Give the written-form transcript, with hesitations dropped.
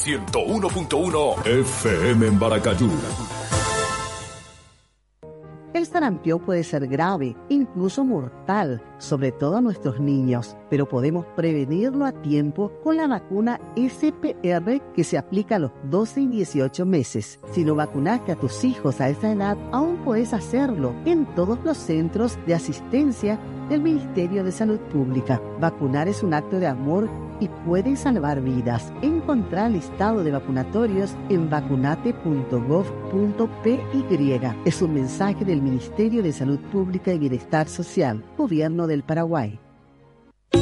101.1 FM en Baracayú. El sarampión puede ser grave, incluso mortal, sobre todo a nuestros niños, pero podemos prevenirlo a tiempo con la vacuna SPR que se aplica a los 12 y 18 meses. Si no vacunaste a tus hijos a esa edad, aún puedes hacerlo en todos los centros de asistencia del Ministerio de Salud Pública. Vacunar es un acto de amor y puede salvar vidas. Encontrá el listado de vacunatorios en vacunate.gov.py. Es un mensaje del Ministerio de Salud Pública y Bienestar Social, Gobierno del Paraguay.